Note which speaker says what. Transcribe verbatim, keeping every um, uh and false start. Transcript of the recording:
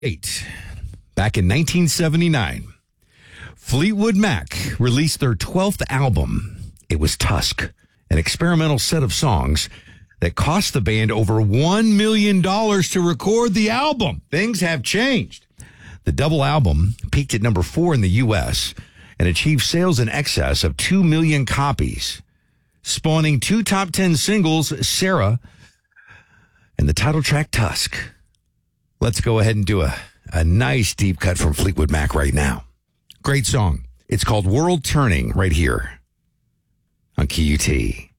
Speaker 1: Eight. Back in nineteen seventy-nine, Fleetwood Mac released their twelfth album. It was Tusk, an experimental set of songs that cost the band over one million dollars to record the album. Things have changed. The double album peaked at number four in the U S and achieved sales in excess of two million copies, spawning two top ten singles, Sarah and the title track Tusk. Let's go ahead and do a, a nice deep cut from Fleetwood Mac right now. Great song. It's called World Turning right here on Q U T.